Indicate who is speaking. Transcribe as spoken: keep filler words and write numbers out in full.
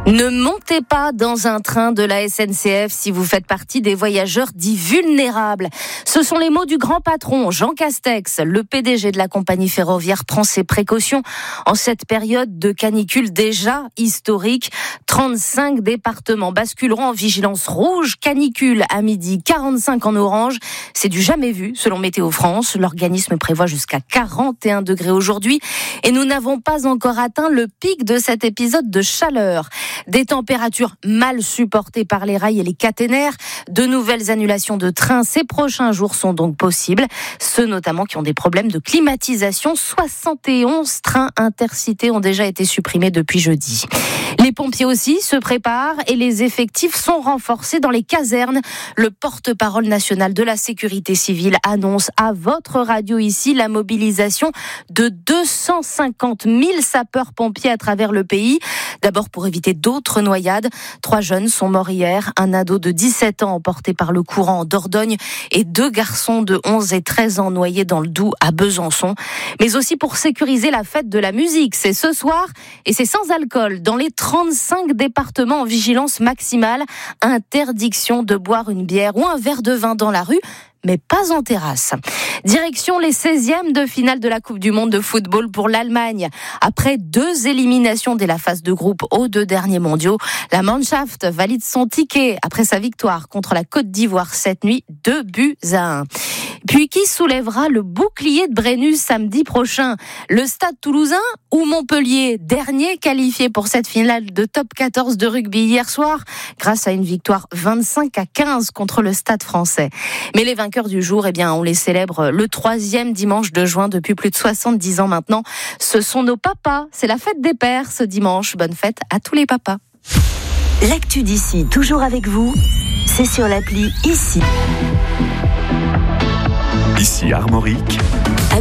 Speaker 1: Ne montez pas dans un train de la S N C F si vous faites partie des voyageurs dits vulnérables. Ce sont les mots du grand patron Jean Castex. Le P D G de la compagnie ferroviaire prend ses précautions en cette période de canicule déjà historique. trente-cinq départements basculeront en vigilance rouge, canicule à midi, quarante-cinq en orange. C'est du jamais vu selon Météo France. L'organisme prévoit jusqu'à quarante et un degrés aujourd'hui et nous n'avons pas encore atteint le pic de cet épisode de chaleur. Des températures mal supportées par les rails et les caténaires. De nouvelles annulations de trains ces prochains jours sont donc possibles. Ceux notamment qui ont des problèmes de climatisation. soixante et onze trains intercités ont déjà été supprimés depuis jeudi. Les pompiers aussi se préparent et les effectifs sont renforcés dans les casernes. Le porte-parole national de la sécurité civile annonce à votre radio ici la mobilisation de deux cent cinquante mille sapeurs-pompiers à travers le pays. D'abord pour éviter d'autres noyades. Trois jeunes sont morts hier. Un ado de dix-sept ans emporté par le courant en Dordogne et deux garçons de onze et treize ans noyés dans le Doubs à Besançon. Mais aussi pour sécuriser la fête de la musique. C'est ce soir et c'est sans alcool. Dans les trente-cinq départements en vigilance maximale, interdiction de boire une bière ou un verre de vin dans la rue, mais pas en terrasse. Direction les seizièmes de finale de la Coupe du Monde de football pour l'Allemagne. Après deux éliminations dès la phase de groupe aux deux derniers mondiaux, la Mannschaft valide son ticket après sa victoire contre la Côte d'Ivoire cette nuit, deux buts à un. Puis qui soulèvera le bouclier de Brennus samedi prochain? Le Stade Toulousain ou Montpellier, dernier qualifié pour cette finale de top quatorze de rugby hier soir, grâce à une victoire vingt-cinq à quinze contre le Stade Français. Mais les vainqueurs du jour, eh bien, on les célèbre le troisième dimanche de juin depuis plus de soixante-dix ans maintenant. Ce sont nos papas. C'est la fête des pères ce dimanche. Bonne fête à tous les papas.
Speaker 2: L'actu d'ici, toujours avec vous, c'est sur l'appli Ici.
Speaker 3: Ici Armorique.